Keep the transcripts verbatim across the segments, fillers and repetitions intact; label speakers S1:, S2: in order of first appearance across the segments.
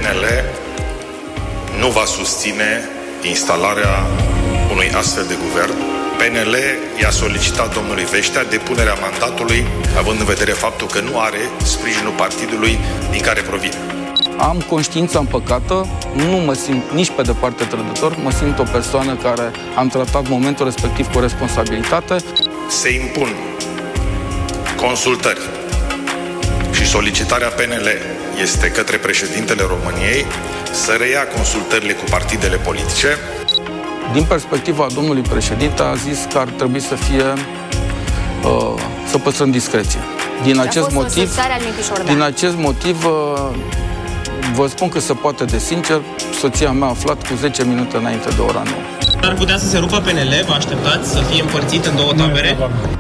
S1: N L nu va susține instalarea unui astfel de guvern. P N L i-a solicitat domnului Veștea depunerea mandatului, având în vedere faptul că nu are sprijinul partidului din care provine.
S2: Am conștiința împăcată, nu mă simt nici pe departe trădător, mă simt o persoană care am tratat momentul respectiv cu responsabilitate.
S1: Se impun consultări și solicitarea P N L este către președintele României să reia consultările cu partidele politice.
S2: Din perspectiva domnului președinte a zis că ar trebui să fie uh, să păstrăm discreție. Din acest motiv, din acest motiv uh, vă spun că se poate de sincer, soția mea a aflat cu zece minute înainte de ora nouă.
S3: Ar putea să se rupă P N L? Vă așteptați să fie împărțit în două tabere?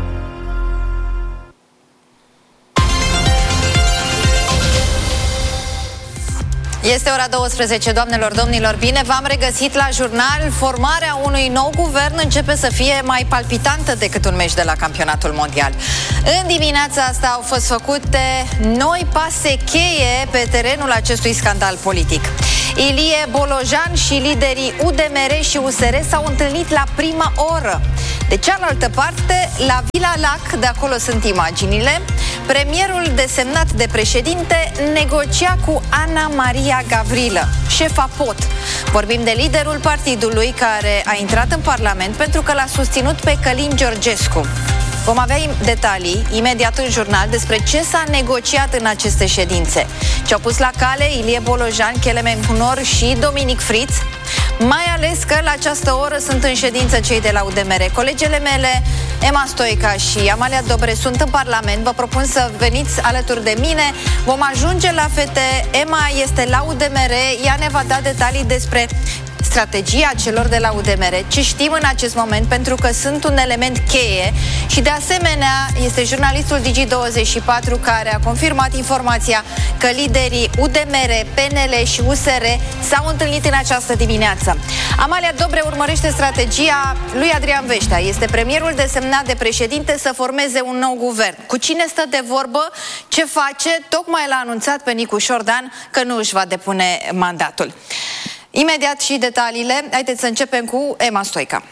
S4: Este ora douăsprezece, doamnelor, domnilor, bine v-am regăsit la jurnal. Formarea unui nou guvern începe să fie mai palpitantă decât un meci de la campionatul mondial. În dimineața asta au fost făcute noi pase cheie pe terenul acestui scandal politic. Ilie Bolojan și liderii U D M R și U S R s-au întâlnit la prima oră. De cealaltă parte, la Vila Lac, de acolo sunt imaginile, premierul desemnat de președinte negocia cu Ana Maria Gavrilă, șefa P O T. Vorbim de liderul partidului care a intrat în Parlament pentru că l-a susținut pe Călin Georgescu. Vom avea detalii imediat în jurnal despre ce s-a negociat în aceste ședințe. Ce-au pus la cale Ilie Bolojan, Kelemen Hunor și Dominic Fritz, mai ales că la această oră sunt în ședință cei de la U D M R. Colegele mele, Emma Stoica și Amalia Dobre, sunt în Parlament. Vă propun să veniți alături de mine. Vom ajunge la fete. Emma este la U D M R. Ea ne va da detalii despre strategia celor de la U D M R, ce știm în acest moment, pentru că sunt un element cheie și de asemenea este jurnalistul Digi douăzeci și patru care a confirmat informația că liderii U D M R, P N L și U S R s-au întâlnit în această dimineață. Amalia Dobre urmărește strategia lui Adrian Veștea. Este premierul desemnat de președinte să formeze un nou guvern. Cu cine stă de vorbă? Ce face? Tocmai l-a anunțat pe Nicu Șordan că nu își va depune mandatul. Imediat și detaliile. Haideți să începem cu Emma Stoica.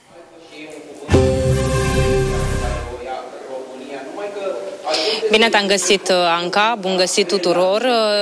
S5: Bine te-am găsit, Anca, bun găsit tuturor.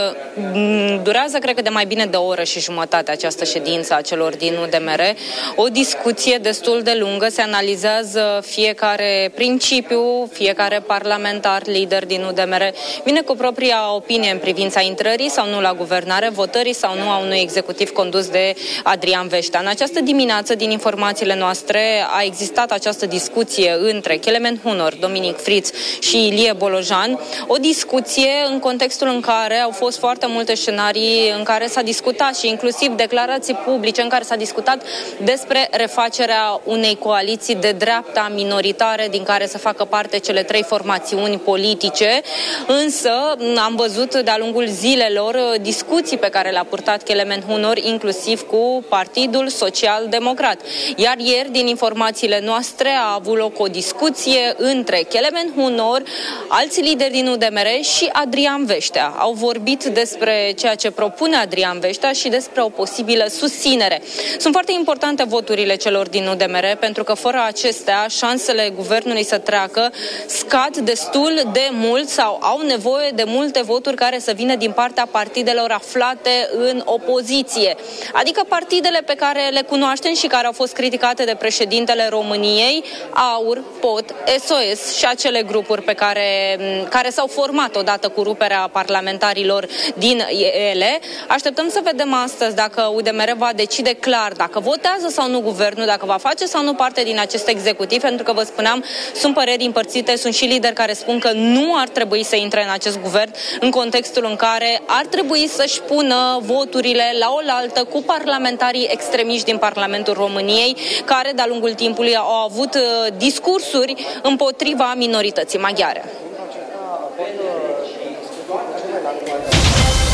S5: Durează, cred că, de mai bine de o oră și jumătate această ședință a celor din U D M R. O discuție destul de lungă, se analizează fiecare principiu, fiecare parlamentar, lider din U D M R vine cu propria opinie în privința intrării sau nu la guvernare, votării sau nu a unui executiv condus de Adrian Veștea. În această dimineață, din informațiile noastre, a existat această discuție între Kelemen Hunor, Dominic Fritz și Ilie Bolojan, o discuție în contextul în care au fost foarte multe scenarii în care s-a discutat și inclusiv declarații publice în care s-a discutat despre refacerea unei coaliții de dreapta minoritare din care să facă parte cele trei formațiuni politice, însă am văzut de-a lungul zilelor discuții pe care le-a purtat Kelemen Hunor inclusiv cu Partidul Social Democrat. Iar ieri, din informațiile noastre, a avut loc o discuție între Kelemen Hunor, alți lideri din U D M R și Adrian Veștea. Au vorbit despre ceea ce propune Adrian Veștea și despre o posibilă susținere. Sunt foarte importante voturile celor din U D M R, pentru că fără acestea șansele guvernului să treacă scad destul de mult sau au nevoie de multe voturi care să vină din partea partidelor aflate în opoziție. Adică partidele pe care le cunoaștem și care au fost criticate de președintele României, AUR, P O T, S O S și acele grupuri pe care care s-au format odată cu ruperea parlamentarilor din ele. Așteptăm să vedem astăzi dacă U D M R va decide clar dacă votează sau nu guvernul, dacă va face sau nu parte din acest executiv, pentru că, vă spuneam, sunt păreri împărțite, sunt și lideri care spun că nu ar trebui să intre în acest guvern în contextul în care ar trebui să-și pună voturile la oaltă cu parlamentarii extremiști din Parlamentul României, care de-a lungul timpului au avut discursuri împotriva minorității maghiare.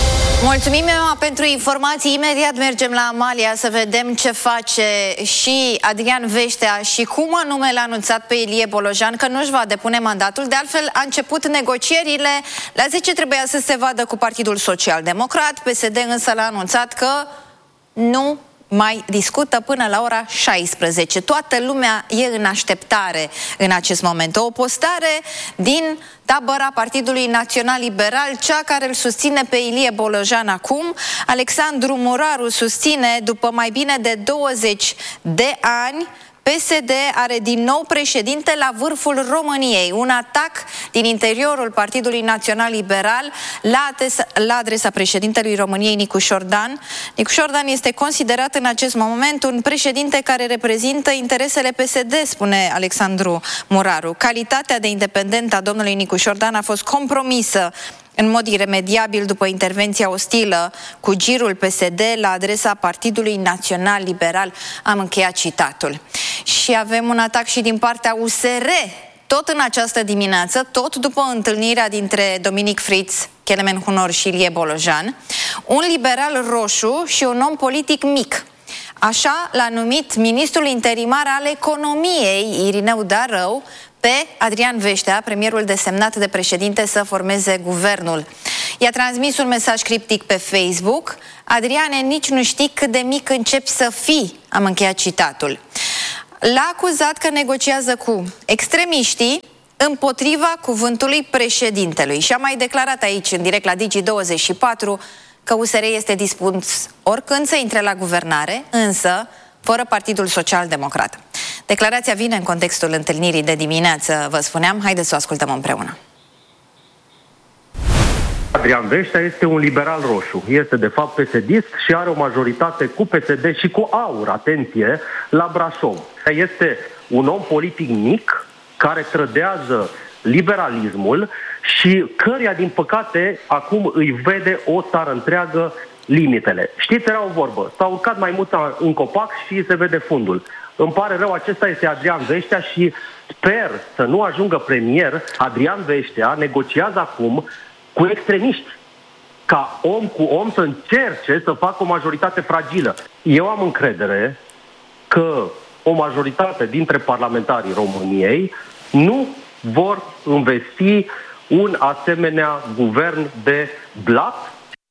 S4: Mulțumim, Emma, pentru informații. Imediat mergem la Amalia să vedem ce face și Adrian Veștea și cum anume l-a anunțat pe Ilie Bolojan că nu își va depune mandatul. De altfel, a început negocierile. La zece trebuia să se vadă cu Partidul Social Democrat. P S D însă l-a anunțat că nu mai discută până la ora șaisprezece. Toată lumea e în așteptare în acest moment. O postare din tabăra Partidului Național Liberal, cea care îl susține pe Ilie Bolojan acum. Alexandru Muraru susține, după mai bine de douăzeci de ani, P S D are din nou președinte la vârful României. Un atac din interiorul Partidului Național Liberal la adresa, la adresa președintelui României, Nicu Șordan. Nicu Șordan este considerat în acest moment un președinte care reprezintă interesele P S D, spune Alexandru Muraru. Calitatea de independent a domnului Nicu Șordan a fost compromisă în mod iremediabil după intervenția ostilă cu girul P S D la adresa Partidului Național Liberal. Am încheiat citatul. Și avem un atac și din partea U S R, tot în această dimineață, tot după întâlnirea dintre Dominic Fritz, Kelemen Hunor și Ilie Bolojan, un liberal roșu și un om politic mic. Așa l-a numit ministrul interimar al economiei, Irineu Darău, pe Adrian Veștea, premierul desemnat de președinte să formeze guvernul. I-a transmis un mesaj criptic pe Facebook: Adriane, nici nu știi cât de mic începi să fii. Am încheiat citatul. L-a acuzat că negociază cu extremiștii împotriva cuvântului președintelui și a mai declarat aici, în direct la Digi douăzeci și patru, că U S R este dispus oricând să intre la guvernare, însă fără Partidul Social Democrat. Declarația vine în contextul întâlnirii de dimineață, vă spuneam. Haideți să o ascultăm împreună.
S6: Adrian Veștea este un liberal roșu. Este de fapt P S D-ist și are o majoritate cu P S D și cu AUR, atenție, la Brașov. Este un om politic mic care trădează liberalismul și căreia, din păcate, acum îi vede o țară întreagă limitele. Știți, era o vorbă. S-a urcat mai mult în copac și se vede fundul. Îmi pare rău, acesta este Adrian Veștea și sper să nu ajungă premier. Adrian Veștea negociază acum cu extremiști, ca om cu om să încerce să facă o majoritate fragilă. Eu am încredere că o majoritate dintre parlamentarii României nu vor învesti un asemenea guvern de blat.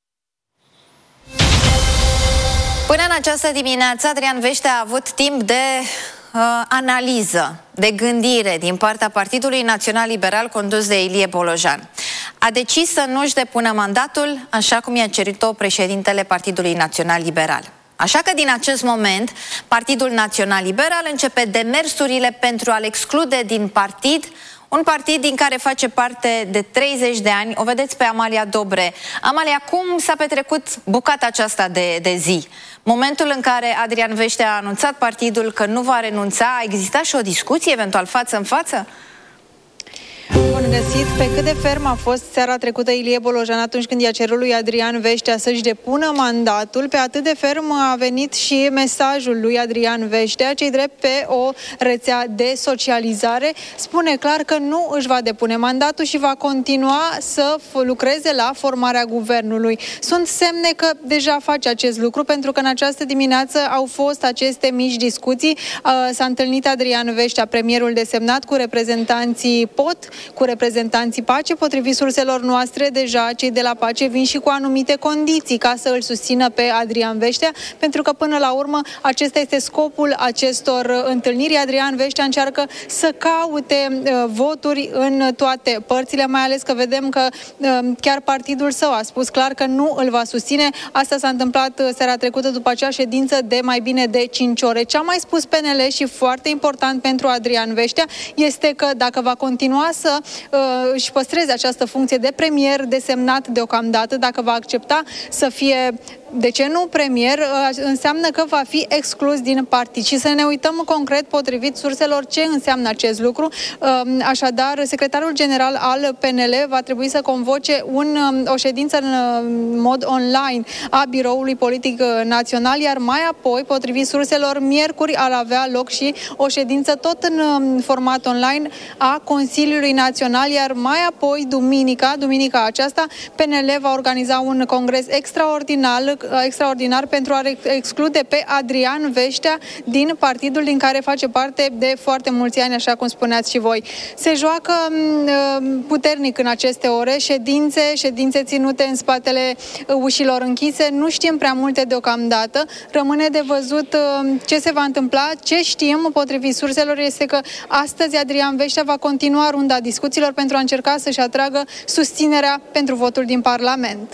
S4: Până în această dimineață, Adrian Veștea a avut timp de uh, analiză, de gândire din partea Partidului Național Liberal condus de Ilie Bolojan. A decis să nu-și depună mandatul, așa cum i-a cerut-o președintele Partidului Național Liberal. Așa că din acest moment, Partidul Național Liberal începe demersurile pentru a-l exclude din partid, un partid din care face parte de treizeci de ani. O vedeți pe Amalia Dobre. Amalia, cum s-a petrecut bucata aceasta de, de zi? Momentul în care Adrian Veștea a anunțat partidul că nu va renunța, a existat și o discuție, eventual față în față?
S7: Bun găsit! Pe cât de ferm a fost seara trecută Ilie Bolojan atunci când i-a cerut lui Adrian Veștea să-și depună mandatul, pe atât de ferm a venit și mesajul lui Adrian Veștea, cei drept pe o rețea de socializare. Spune clar că nu își va depune mandatul și va continua să lucreze la formarea guvernului. Sunt semne că deja face acest lucru, pentru că în această dimineață au fost aceste mici discuții. S-a întâlnit Adrian Veștea, premierul desemnat, cu reprezentanții P O T, cu reprezentanții Pace. Potrivit surselor noastre, deja cei de la Pace vin și cu anumite condiții ca să îl susțină pe Adrian Veștea, pentru că până la urmă acesta este scopul acestor întâlniri. Adrian Veștea încearcă să caute uh, voturi în toate părțile, mai ales că vedem că uh, chiar partidul său a spus clar că nu îl va susține. Asta s-a întâmplat uh, seara trecută după acea ședință de mai bine de cinci ore. Ce a mai spus P N L și foarte important pentru Adrian Veștea este că dacă va continua să uh, își păstreze această funcție de premier desemnat deocamdată, dacă va accepta să fie de ce nu premier, înseamnă că va fi exclus din partid. Și să ne uităm concret, potrivit surselor, ce înseamnă acest lucru. Așadar, secretarul general al P N L va trebui să convoce un, o ședință în mod online a Biroului Politic Național, iar mai apoi, potrivit surselor, miercuri ar avea loc și o ședință tot în format online a Consiliului Național, iar mai apoi, duminica, duminica aceasta, P N L va organiza un congres extraordinar, extraordinar pentru a exclude pe Adrian Veștea din partidul din care face parte de foarte mulți ani, așa cum spuneați și voi. Se joacă puternic în aceste ore, ședințe, ședințe ținute în spatele ușilor închise. Nu știm prea multe deocamdată. Rămâne de văzut ce se va întâmpla. Ce știm, potrivit surselor, este că astăzi Adrian Veștea va continua runda discuțiilor pentru a încerca să-și atragă susținerea pentru votul din Parlament.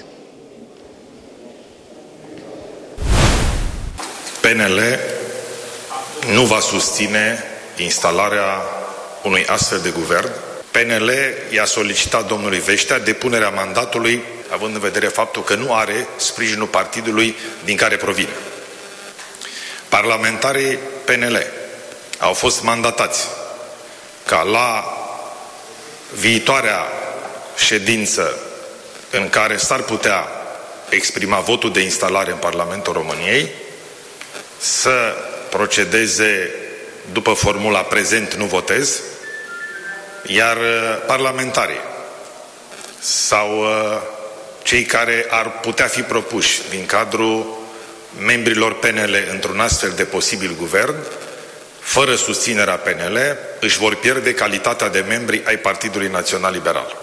S1: P N L nu va susține instalarea unui astfel de guvern. P N L i-a solicitat domnului Veștea depunerea mandatului, având în vedere faptul că nu are sprijinul partidului din care provine. Parlamentarii P N L au fost mandatați ca la viitoarea ședință în care s-ar putea exprima votul de instalare în Parlamentul României să procedeze după formula prezent nu votez, iar parlamentarii sau cei care ar putea fi propuși din cadrul membrilor P N L într-un astfel de posibil guvern, fără susținerea P N L, își vor pierde calitatea de membri ai Partidului Național Liberal.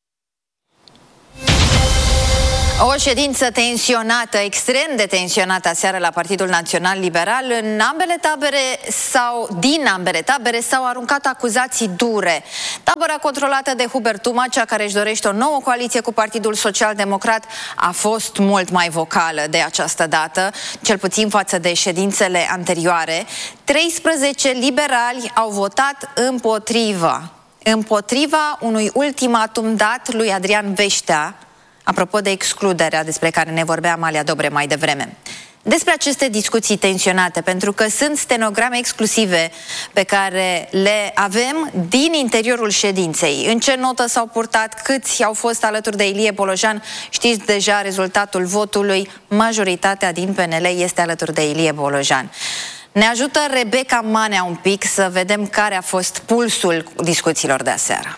S4: O ședință tensionată, extrem de tensionată aseară la Partidul Național Liberal. În ambele tabere sau din ambele tabere s-au aruncat acuzații dure. Tabăra controlată de Hubert Tuma, cea care își dorește o nouă coaliție cu Partidul Social Democrat, a fost mult mai vocală de această dată, cel puțin față de ședințele anterioare. treisprezece liberali au votat împotriva, împotriva unui ultimatum dat lui Adrian Veștea, apropo de excluderea despre care ne vorbea Amalia Dobre mai devreme. Despre aceste discuții tensionate, pentru că sunt stenograme exclusive pe care le avem din interiorul ședinței. În ce notă s-au purtat, câți au fost alături de Ilie Bolojan, știți deja rezultatul votului, majoritatea din P N L este alături de Ilie Bolojan. Ne ajută Rebecca Manea un pic să vedem care a fost pulsul discuțiilor de aseară.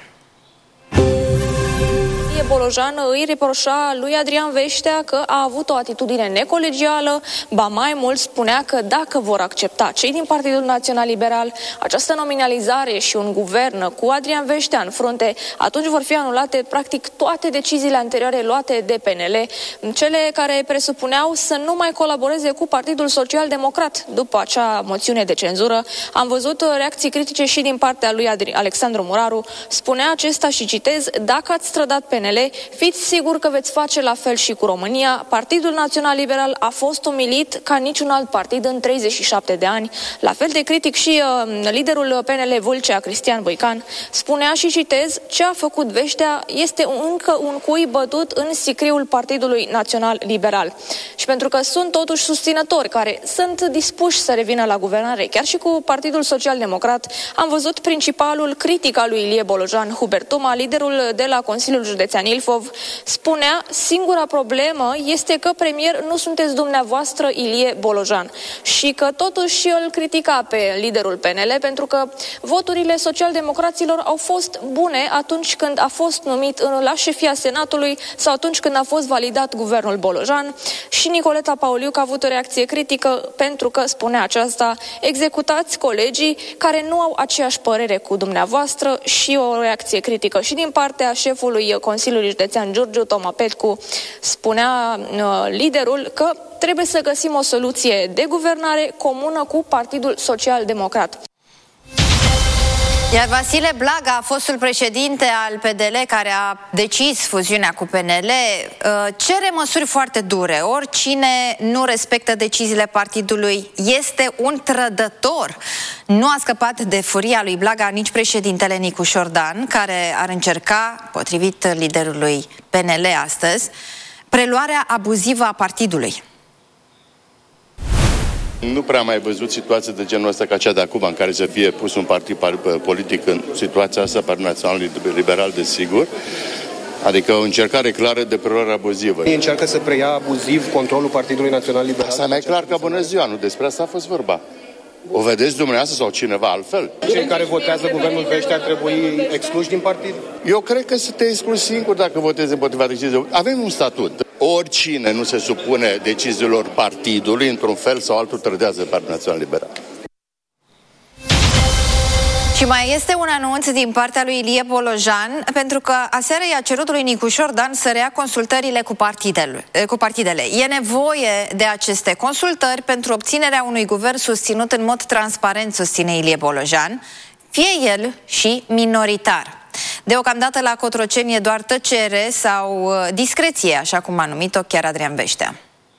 S8: Bolojan îi reproșa lui Adrian Veștea că a avut o atitudine necolegială, ba mai mult spunea că dacă vor accepta cei din Partidul Național Liberal această nominalizare și un guvern cu Adrian Veștea în frunte, atunci vor fi anulate practic toate deciziile anterioare luate de P N L, cele care presupuneau să nu mai colaboreze cu Partidul Social Democrat. După acea moțiune de cenzură, am văzut reacții critice și din partea lui Alexandru Muraru. Spunea acesta, și citez: dacă ați strădat P N L, fiți siguri că veți face la fel și cu România. Partidul Național Liberal a fost umilit ca niciun alt partid în treizeci și șapte de ani. La fel de critic și uh, liderul P N L Vâlcea, Cristian Boican, spunea, și citez: ce a făcut Veștea este încă un cui bătut în sicriul Partidului Național Liberal. Și pentru că sunt totuși susținători care sunt dispuși să revină la guvernare, chiar și cu Partidul Social Democrat, am văzut principalul critic al lui Ilie Bolojan, Hubert Tuma, liderul de la Consiliul Județean Ilfov, spunea: singura problemă este că premier nu sunteți dumneavoastră, Ilie Bolojan. Și că totuși îl critica pe liderul P N L pentru că voturile socialdemocraților au fost bune atunci când a fost numit la șefia Senatului sau atunci când a fost validat guvernul Bolojan. Și Nicoleta Pauliuc a avut o reacție critică pentru că, spunea aceasta, executați colegii care nu au aceeași părere cu dumneavoastră, și o reacție critică și din partea șefului Consiliului Județean Giurgiu, Toma Petcu. Spunea uh, liderul că trebuie să găsim o soluție de guvernare comună cu Partidul Social Democrat.
S4: Iar Vasile Blaga, fostul președinte al P D L, care a decis fuziunea cu P N L, cere măsuri foarte dure. Oricine nu respectă deciziile partidului este un trădător. Nu a scăpat de furia lui Blaga nici președintele Nicu Șordan, care ar încerca, potrivit liderului P N L astăzi, preluarea abuzivă a partidului.
S9: Nu prea am mai văzut situații de genul ăsta ca cea de acum, în care să fie pus un partid politic în situația asta, Partidul Național Liberal, desigur. Adică o încercare clară de preluare abuzivă.
S10: Ei încearcă să preia abuziv controlul Partidului Național Liberal?
S9: Asta mai clar ca bună ziua, nu despre asta a fost vorba. O vedeți dumneavoastră sau cineva altfel?
S10: Cei care votează guvernul Veștea ar trebui excluși din partid?
S9: Eu cred că să te excluzi singur dacă votezi împotriva deciziilor. Avem un statut. Oricine nu se supune deciziilor partidului, într-un fel sau altul, trădează Partidul Național Liberal.
S4: Și mai este un anunț din partea lui Ilie Bolojan, pentru că aseară i-a cerut lui Nicușor Dan să rea consultările cu partidele. cu partidele. E nevoie de aceste consultări pentru obținerea unui guvern susținut în mod transparent, susține Ilie Bolojan, fie el și minoritar. Deocamdată la Cotroceni e doar tăcere sau discreție, așa cum a numit-o chiar Adrian Veștea.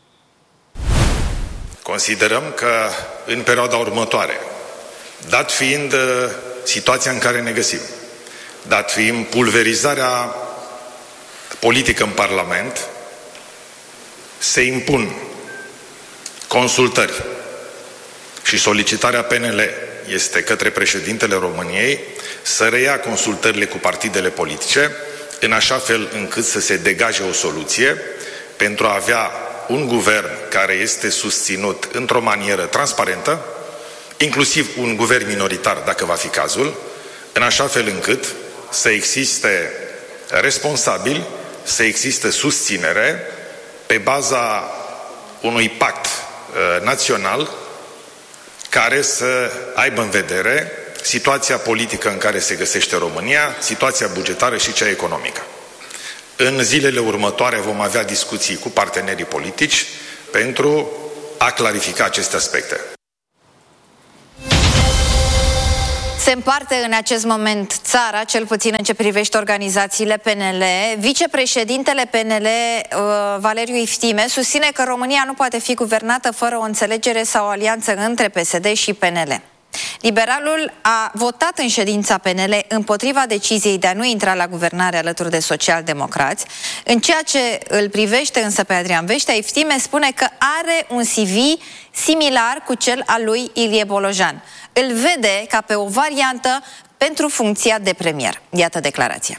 S1: Considerăm că în perioada următoare, dat fiind uh, situația în care ne găsim, dat fiind pulverizarea politică în Parlament, se impun consultări și solicitarea P N L este către președintele României să reia consultările cu partidele politice, în așa fel încât să se degaje o soluție pentru a avea un guvern care este susținut într-o manieră transparentă, inclusiv un guvern minoritar, dacă va fi cazul, în așa fel încât să existe responsabili, să existe susținere pe baza unui pact uh, național care să aibă în vedere situația politică în care se găsește România, situația bugetară și cea economică. În zilele următoare vom avea discuții cu partenerii politici pentru a clarifica aceste aspecte.
S4: Se împarte în acest moment țara, cel puțin în ce privește organizațiile P N L. Vicepreședintele P N L, Valeriu Iftime, susține că România nu poate fi guvernată fără o înțelegere sau o alianță între P S D și P N L. Liberalul a votat în ședința P N L împotriva deciziei de a nu intra la guvernare alături de social-democrați. În ceea ce îl privește însă pe Adrian Veștea, Iftime spune că are un C V similar cu cel al lui Ilie Bolojan. Îl vede ca pe o variantă pentru funcția de premier. Iată declarația.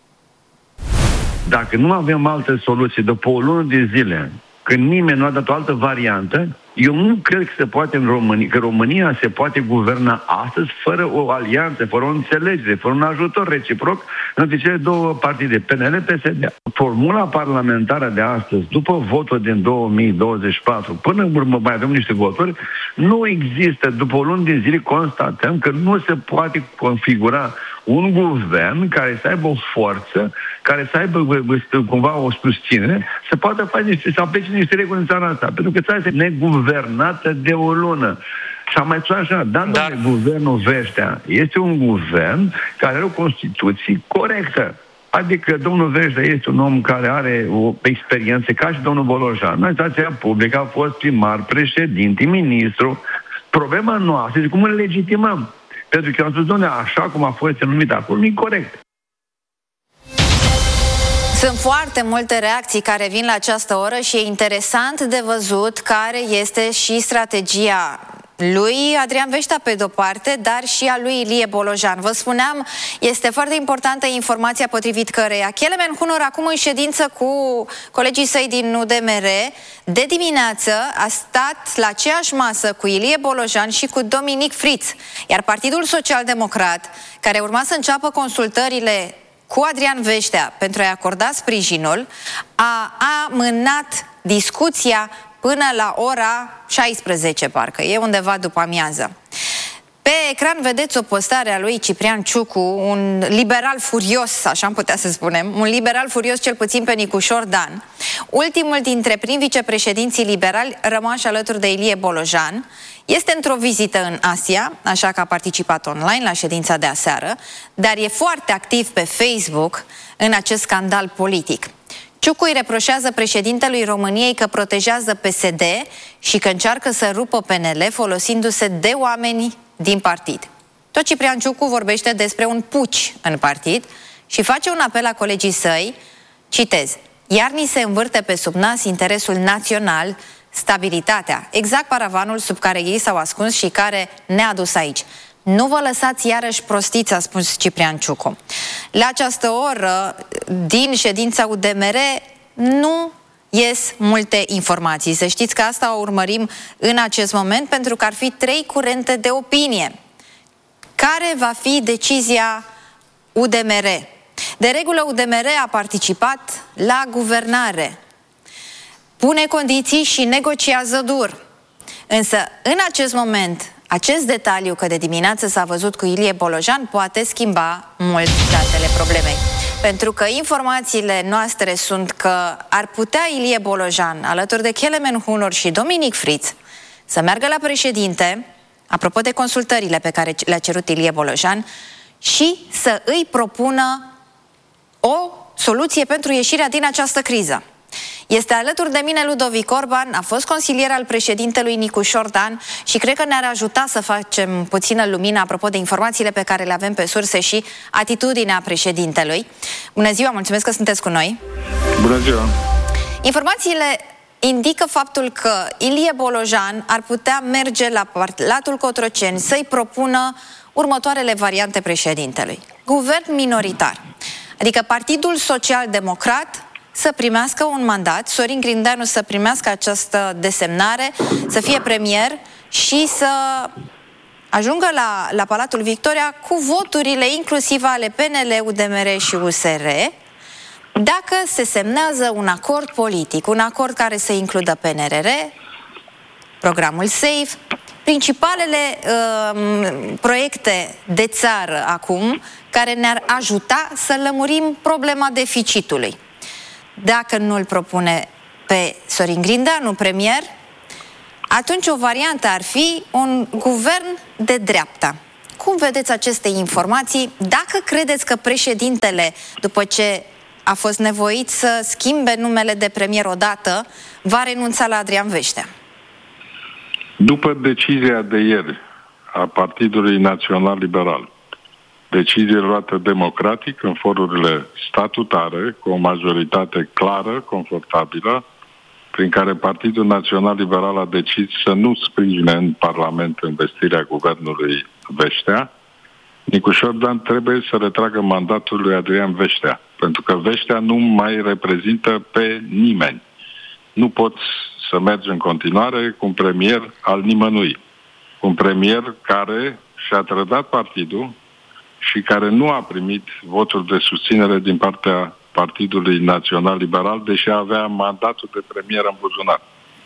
S11: Dacă nu avem alte soluții după o lună de zile, când nimeni nu a dat o altă variantă, eu nu cred că se poate în România, că România se poate guverna astăzi fără o alianță, fără o înțelegere, fără un ajutor reciproc între cele două partide, P N L, P S D. Formula parlamentară de astăzi, după votul din două mii douăzeci și patru, până în urmă mai avem niște voturi, nu există. După o lună de zile constatăm că nu se poate configura un guvern care să aibă o forță, care să aibă cumva o susținere, să poată face niște, să aplece niște reguli în țara asta. Pentru că țara este neguvernată de o lună. S-a mai spus așa, dar Dar... guvernul Veștea este un guvern care are o Constituție corectă. Adică domnul Veștea este un om care are o experiență, ca și domnul Bolojan. În administrația publică a fost primar, președinte, ministru. Problema noastră este cum îl legitimăm. Pentru că am spus, domnule, așa cum a fost numit acolo, nu e corect.
S4: Sunt foarte multe reacții care vin la această oră și e interesant de văzut care este și strategia lui Adrian Veștea pe de-o parte, dar și a lui Ilie Bolojan. Vă spuneam, este foarte importantă informația potrivit căreia Kelemen Hunor, acum în ședință cu colegii săi din U D M R, de dimineață a stat la aceeași masă cu Ilie Bolojan și cu Dominic Fritz, iar Partidul Social Democrat, care urma să înceapă consultările cu Adrian Veștea pentru a-i acorda sprijinul, a amânat discuția până la ora șaisprezece, parcă, e undeva după amiază. Pe ecran vedeți o postare a lui Ciprian Ciucu, un liberal furios, așa am putea să spunem, un liberal furios cel puțin pe Nicușor Dan, ultimul dintre prim vicepreședinții liberali rămași alături de Ilie Bolojan. Este într-o vizită în Asia, așa că a participat online la ședința de aseară, dar e foarte activ pe Facebook în acest scandal politic. Ciucu îi reproșează președintelui României că protejează P S D și că încearcă să rupă P N L folosindu-se de oameni din partid. Tot Ciprian Ciucu vorbește despre un puci în partid și face un apel la colegii săi, citez, iar ni se învârte pe sub nas interesul național stabilitatea, exact paravanul sub care ei s-au ascuns și care ne-a adus aici. Nu vă lăsați iarăși prostiți, a spus Ciprian Ciucu. La această oră, din ședința U D M R, nu ies multe informații. Să știți că asta o urmărim în acest moment, pentru că ar fi trei curente de opinie. Care va fi decizia U D M R? De regulă, U D M R a participat la guvernare, pune condiții și negociază dur. Însă, în acest moment, acest detaliu, că de dimineață s-a văzut cu Ilie Bolojan, poate schimba mult datele problemei. Pentru că informațiile noastre sunt că ar putea Ilie Bolojan, alături de Kelemen Hunor și Dominic Fritz, să meargă la președinte, apropo de consultările pe care le-a cerut Ilie Bolojan, și să îi propună o soluție pentru ieșirea din această criză. Este alături de mine Ludovic Orban, a fost consilier al președintelui Nicușor Dan și cred că ne-ar ajuta să facem puțină lumină apropo de informațiile pe care le avem pe surse și atitudinea președintelui. Bună ziua, mulțumesc că sunteți cu noi.
S12: Bună ziua.
S4: Informațiile indică faptul că Ilie Bolojan ar putea merge la Palatul Cotroceni să-i propună următoarele variante președintelui. Guvern minoritar, adică Partidul Social-Democrat să primească un mandat, Sorin Grindeanu să primească această desemnare, să fie premier și să ajungă la, la Palatul Victoria cu voturile inclusiv ale P N L, U D M R și U S R, dacă se semnează un acord politic, un acord care să includă P N R R, programul SAFE, principalele uh, proiecte de țară acum care ne-ar ajuta să lămurim problema deficitului. Dacă nu îl propune pe Sorin Grindeanu premier, atunci o variantă ar fi un guvern de dreapta. Cum vedeți aceste informații? Dacă credeți că președintele, după ce a fost nevoit să schimbe numele de premier odată, va renunța la Adrian Veștea?
S12: După decizia de ieri a Partidului Național Liberal, decizie luată democratic în forurile statutare, cu o majoritate clară, confortabilă, prin care Partidul Național Liberal a decis să nu sprijine în Parlament investirea guvernului Veștea, Nicușor Dan trebuie să retragă mandatul lui Adrian Veștea, pentru că Veștea nu mai reprezintă pe nimeni. Nu poți să mergi în continuare cu un premier al nimănui, cu un premier care și-a trădat partidul și care nu a primit voturi de susținere din partea Partidului Național Liberal, deși avea mandatul de premier în buzunar.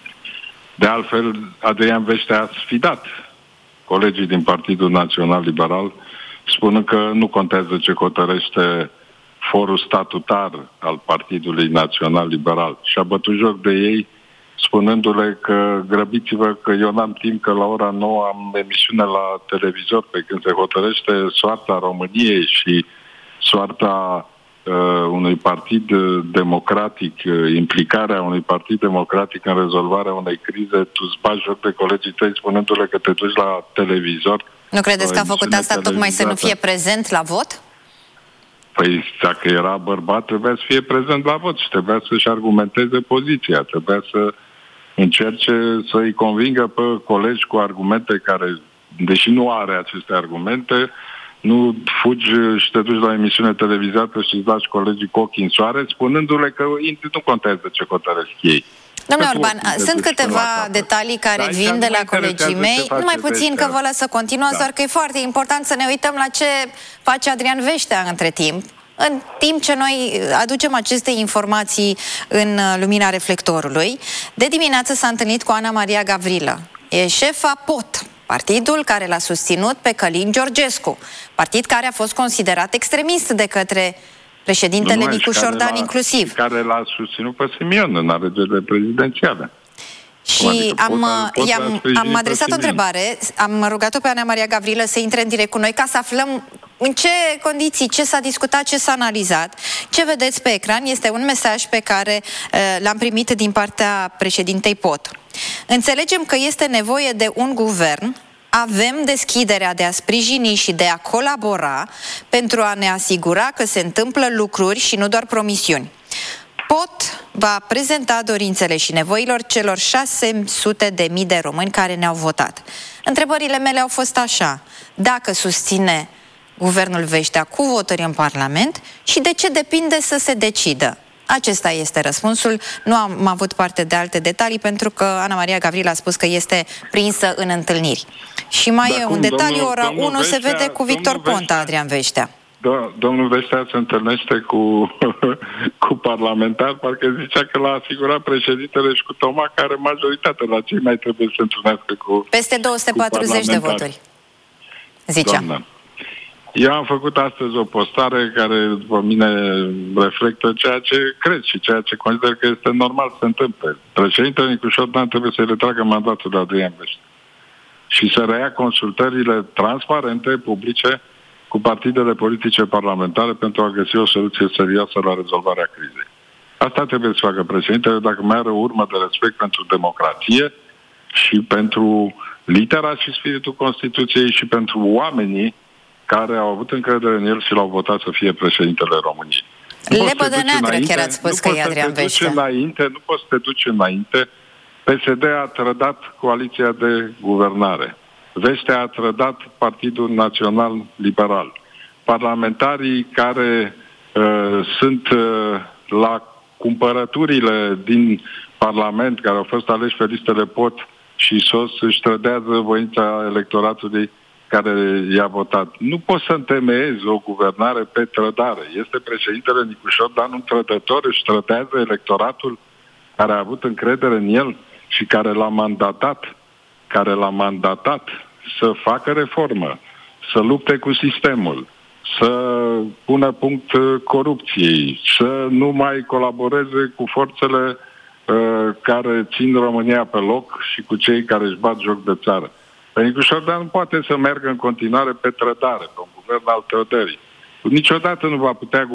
S12: De altfel, Adrian Veștea a sfidat colegii din Partidul Național Liberal, spunând că nu contează ce hotărăște forul statutar al Partidului Național Liberal. Și a bătut joc de ei, spunându-le că grăbiți-vă că eu n-am timp, că la ora nouă am emisiune la televizor, pe când se hotărăște soarta României și soarta uh, unui partid democratic, uh, implicarea unui partid democratic în rezolvarea unei crize, tu îți bagi joc de colegii tăi spunându-le că te duci la televizor.
S4: Nu credeți că a făcut asta tocmai să nu fie prezent la vot?
S12: Păi dacă era bărbat, trebuia să fie prezent la vot și trebuia să-și argumenteze poziția, trebuia să încerce să-i convingă pe colegi cu argumente care, deși nu are aceste argumente, nu fugi și te duci la emisiune televizată și îți lași colegii cu ochii în soare, spunându-le că nu contează ce hotărăsc ei.
S4: Domnule Orban, sunt câteva detalii care da, vin de la colegii mei, numai puțin că vă las să continuați, da. Doar că e foarte important să ne uităm la ce face Adrian Veștea între timp, în timp ce noi aducem aceste informații în lumina reflectorului. De dimineață s-a întâlnit cu Ana Maria Gavrilă, e șefa P O T, partidul care l-a susținut pe Călin Georgescu, partid care a fost considerat extremist de către președintele nu, Nicușor Dan inclusiv.
S12: Care l-a susținut pe Simion în alegerile prezidențiale.
S4: Și adică am, i-am, am adresat o întrebare, am rugat-o pe Ana Maria Gavrilă să intre în direct cu noi ca să aflăm în ce condiții, ce s-a discutat, ce s-a analizat. Ce vedeți pe ecran este un mesaj pe care uh, l-am primit din partea președintei P O T. Înțelegem că este nevoie de un guvern, avem deschiderea de a sprijini și de a colabora pentru a ne asigura că se întâmplă lucruri și nu doar promisiuni. Pot va prezenta dorințele și nevoilor celor șase sute de mii de români care ne-au votat. Întrebările mele au fost așa: dacă susține guvernul Veștea cu votări în Parlament și de ce depinde să se decidă? Acesta este răspunsul. Nu am avut parte de alte detalii pentru că Ana Maria Gavril a spus că este prinsă în întâlniri. Și mai
S12: da,
S4: e
S12: cum,
S4: un detaliu,
S12: domnul,
S4: ora
S12: domnul
S4: unu
S12: Veștea,
S4: se vede cu Victor Ponta, Adrian Veștea.
S12: Da, domnul Veștea se întâlnește cu, cu parlamentari, parcă zicea că l-a asigurat președintele și cu Toma, care majoritatea la cei mai trebuie să se întâlnească cu
S4: peste două sute patruzeci de voturi, zicea. Doamna.
S12: Eu am făcut astăzi o postare care, după mine, reflectă ceea ce cred și ceea ce consider că este normal să se întâmple. Președintele Nicușor Dan trebuie să-i retragă mandatul de Adrian Veștea și să reia consultările transparente, publice, cu partidele politice parlamentare pentru a găsi o soluție serioasă la rezolvarea crizei. Asta trebuie să facă președintele dacă mai are o urmă de respect pentru democrație și pentru litera și spiritul Constituției și pentru oamenii care au avut încredere în el și l-au votat să fie președintele României.
S4: Lepă de neagră, chiar ați spus că e Adrian Veștea.
S12: Înainte, nu poți să te duci înainte. P S D a trădat coaliția de guvernare. Veștea a trădat Partidul Național Liberal. Parlamentarii care uh, sunt uh, la cumpărăturile din Parlament, care au fost aleși pe listele P O T și S O S, își trădează voința electoratului care i-a votat. Nu poți să întemeiezi o guvernare pe trădare. Este președintele Nicușor Dan un trădător, își trădează electoratul care a avut încredere în el și care l-a mandatat, care l-a mandatat să facă reformă, să lupte cu sistemul, să pună punct corupției, să nu mai colaboreze cu forțele uh, care țin România pe loc și cu cei care își bat joc de țară. Nicușor Dan nu poate să meargă în continuare pe trădare, pe un guvern al trădării. Niciodată nu va putea